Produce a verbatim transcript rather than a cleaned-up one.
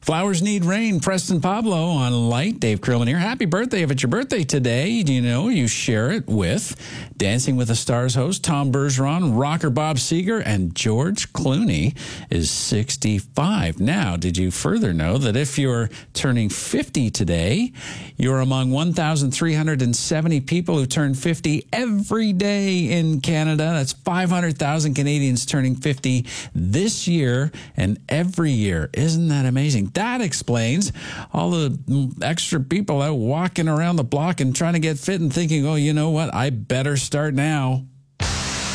Flowers Need Rain, Preston Pablo on Light. Dave Krillman here. Happy birthday. If it's your birthday today, you know, you share it with Dancing with the Stars host Tom Bergeron, rocker Bob Seger, and George Clooney is sixty-five. Now, did you further know that if you're turning fifty today, you're among one thousand three hundred seventy people who turn fifty every day in Canada? That's five hundred thousand Canadians turning fifty this year and every year. Isn't that amazing? That explains all the extra people out walking around the block and trying to get fit and thinking, oh, you know what? I better start now.